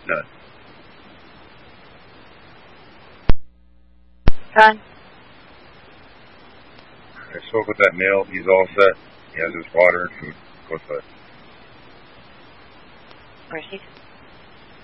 done. Done. I spoke with that male. He's all set. He has his water and food. Go ahead. Where's he?